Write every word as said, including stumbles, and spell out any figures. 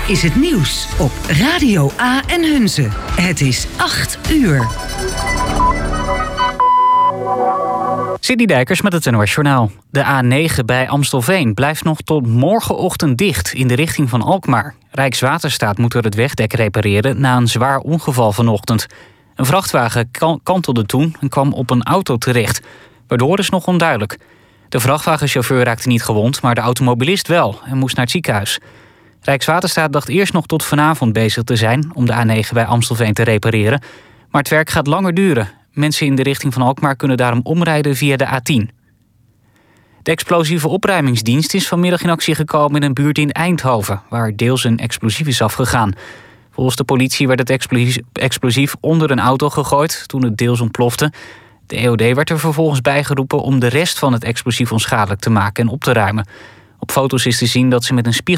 is het nieuws op Radio A en Hunze. Het is acht uur. Sidney Dijkers met het N O S Journaal. De A negen bij Amstelveen blijft nog tot morgenochtend dicht in de richting van Alkmaar. Rijkswaterstaat moet er het wegdek repareren na een zwaar ongeval vanochtend. Een vrachtwagen kantelde toen en kwam op een auto terecht. Waardoor is nog onduidelijk. De vrachtwagenchauffeur raakte niet gewond, maar de automobilist wel en moest naar het ziekenhuis. Rijkswaterstaat dacht eerst nog tot vanavond bezig te zijn om de A negen bij Amstelveen te repareren. Maar het werk gaat langer duren. Mensen in de richting van Alkmaar kunnen daarom omrijden via de A tien. De explosieve opruimingsdienst is vanmiddag in actie gekomen in een buurt in Eindhoven, waar deels een explosief is afgegaan. Volgens de politie werd het explosief onder een auto gegooid toen het deels ontplofte. De E O D werd er vervolgens bijgeroepen om de rest van het explosief onschadelijk te maken en op te ruimen. Op foto's is te zien dat ze met een spiegel